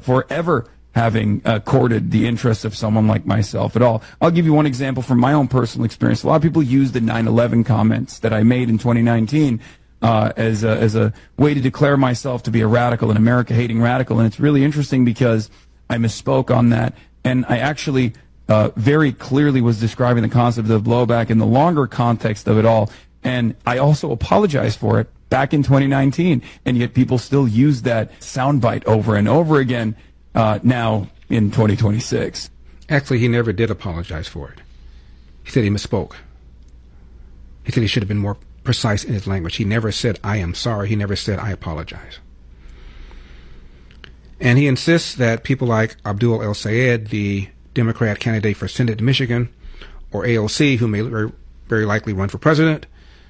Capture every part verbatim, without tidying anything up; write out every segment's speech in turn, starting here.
for ever having uh, courted the interests of someone like myself at all. I'll give you one example from my own personal experience. A lot of people use the nine eleven comments that I made in twenty nineteen uh, as, a, as a way to declare myself to be a radical, an America-hating radical. And it's really interesting because I misspoke on that, and I actually uh, very clearly was describing the concept of blowback in the longer context of it all. And I also apologized for it back in twenty nineteen, and yet people still use that soundbite over and over again uh, now in twenty twenty-six. Actually, he never did apologize for it. He said he misspoke. He said he should have been more precise in his language. He never said, I am sorry. He never said, I apologize. And he insists that people like Abdul El-Sayed, the Democrat candidate for Senate in Michigan, or A O C, who may very, very likely run for president,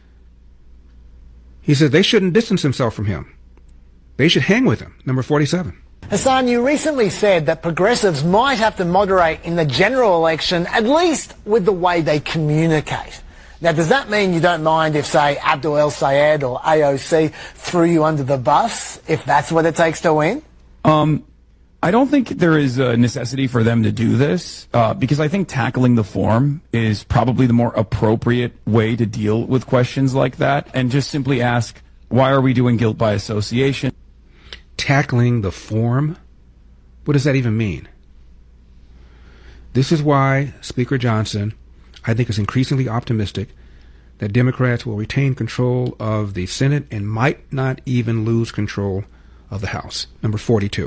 he says they shouldn't distance themselves from him. They should hang with him. Number forty-seven. Hassan, you recently said that progressives might have to moderate in the general election, at least with the way they communicate. Now, does that mean you don't mind if, say, Abdul El-Sayed or A O C threw you under the bus, if that's what it takes to win? Um, I don't think there is a necessity for them to do this, uh, because I think tackling the form is probably the more appropriate way to deal with questions like that, and just simply ask, why are we doing guilt by association? Tackling the form? What does that even mean? This is why Speaker Johnson, I think, is increasingly optimistic that Democrats will retain control of the Senate and might not even lose control of the House. Number forty-two.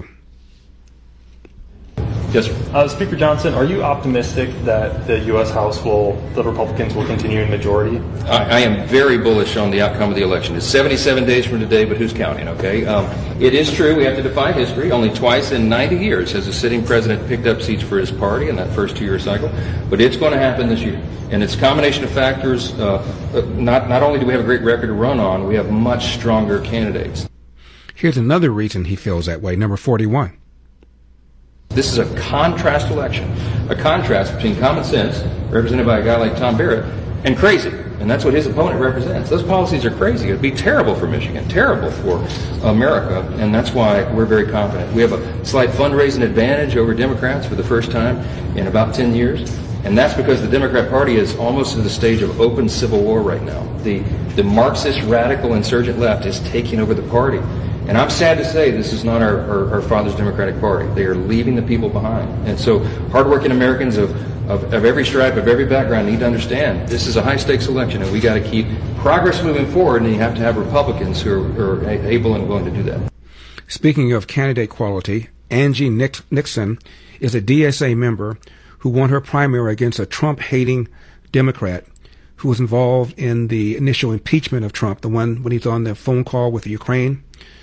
Yes, sir. Uh, Speaker Johnson, are you optimistic that the U S House will, the Republicans will continue in majority? I, I am very bullish on the outcome of the election. It's seventy-seven days from today, but who's counting, okay? Um, it is true we have to defy history. Only twice in ninety years has a sitting president picked up seats for his party in that first two-year cycle, but it's going to happen this year. And it's a combination of factors. Uh, not, not only do we have a great record to run on, we have much stronger candidates. Here's another reason he feels that way. Number forty-one. This is a contrast election, a contrast between common sense, represented by a guy like Tom Barrett, and crazy. And that's what his opponent represents. Those policies are crazy. It would be terrible for Michigan, terrible for America, and that's why we're very confident. We have a slight fundraising advantage over Democrats for the first time in about ten years, and that's because the Democrat Party is almost in the stage of open civil war right now. The, the Marxist radical insurgent left is taking over the party. And I'm sad to say this is not our, our, our father's Democratic Party. They are leaving the people behind. And so hardworking Americans of, of, of every stripe, of every background need to understand this is a high-stakes election, and we got to keep progress moving forward, and you have to have Republicans who are, who are able and willing to do that. Speaking of candidate quality, Angie Nixon is a D S A member who won her primary against a Trump-hating Democrat who was involved in the initial impeachment of Trump, the one when he's on the phone call with Ukraine.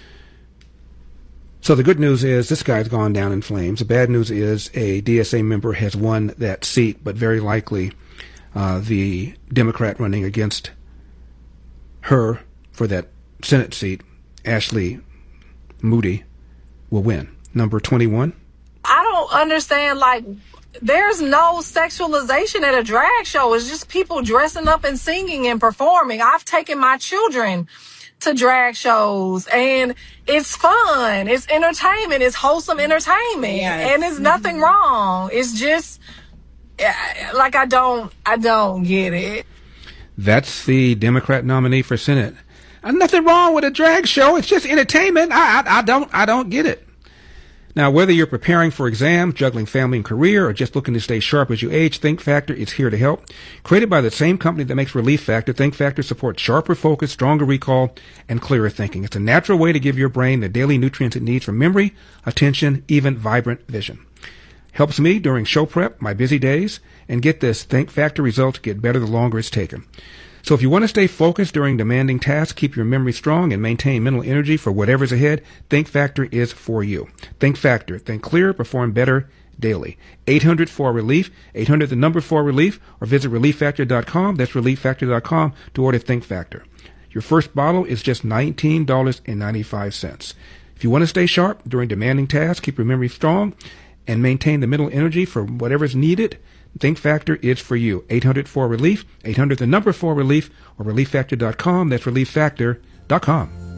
So the good news is this guy's gone down in flames. The bad news is a D S A member has won that seat, but very likely uh, the Democrat running against her for that Senate seat, Ashley Moody, will win. Number twenty-one. I don't understand, like, there's no sexualization at a drag show. It's just people dressing up and singing and performing. I've taken my children to drag shows, and it's fun, it's entertainment, it's wholesome entertainment, yes. And there's nothing wrong. It's just like I don't I don't get it. That's the Democrat nominee for Senate. There's nothing wrong with a drag show. It's just entertainment. I, I I don't I don't get it. Now, whether you're preparing for exams, juggling family and career, or just looking to stay sharp as you age, Think Factor is here to help. Created by the same company that makes Relief Factor, Think Factor supports sharper focus, stronger recall, and clearer thinking. It's a natural way to give your brain the daily nutrients it needs for memory, attention, even vibrant vision. Helps me during show prep, my busy days, and get this, Think Factor results get better the longer it's taken. So if you want to stay focused during demanding tasks, keep your memory strong, and maintain mental energy for whatever's ahead, Think Factor is for you. Think Factor. Think clearer, perform better daily. eight hundred four relief, eight hundred the number four relief, or visit relief factor dot com. That's relief factor dot com to order Think Factor. Your first bottle is just nineteen dollars and ninety-five cents. If you want to stay sharp during demanding tasks, keep your memory strong, and maintain the mental energy for whatever's needed, Think Factor is for you. eight hundred four relief, eight hundred the number four relief, or relief factor dot com. That's relief factor dot com.